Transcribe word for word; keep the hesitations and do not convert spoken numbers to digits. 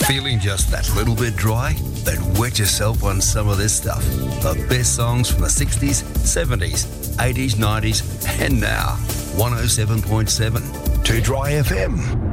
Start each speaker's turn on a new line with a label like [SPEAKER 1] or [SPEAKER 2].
[SPEAKER 1] Feeling just that little bit dry? Then wet yourself on some of this stuff. The best songs from the sixties, seventies, eighties, nineties, and now. one oh seven point seven. Too Dry F M.